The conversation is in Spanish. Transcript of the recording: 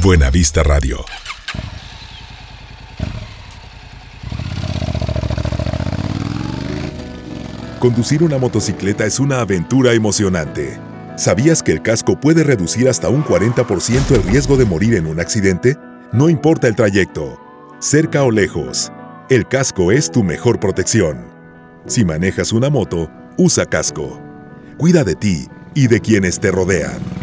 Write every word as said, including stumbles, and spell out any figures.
Buena Vista Radio. Conducir una motocicleta es una aventura emocionante. ¿Sabías que el casco puede reducir hasta un cuarenta por ciento el riesgo de morir en un accidente? No importa el trayecto, cerca o lejos, el casco es tu mejor protección. Si manejas una moto, usa casco. Cuida de ti y de quienes te rodean.